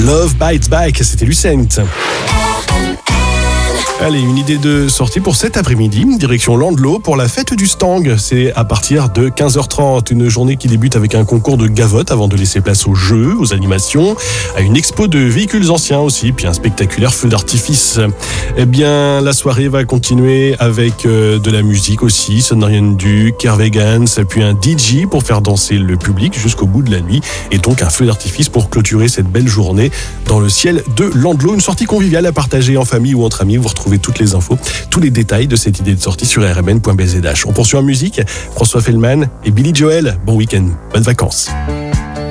Love Bites Back, c'était Lucent. Allez, une idée de sortie pour cet après-midi, direction Landlo pour la fête du Stang. C'est à partir de 15h30, une journée qui débute avec un concours de gavotte avant de laisser place aux jeux, aux animations, à une expo de véhicules anciens aussi, puis un spectaculaire feu d'artifice. Eh bien, la soirée va continuer avec de la musique aussi, Sonarian Duke, Kervegans, puis un DJ pour faire danser le public jusqu'au bout de la nuit, et donc un feu d'artifice pour clôturer cette belle journée dans le ciel de Landlo. Une sortie conviviale à partager en famille ou entre amis. Vous retrouvez toutes les infos, tous les détails de cette idée de sortie sur rmn.bzh. On poursuit en musique, François Fellman et Billy Joel. Bon week-end, bonnes vacances.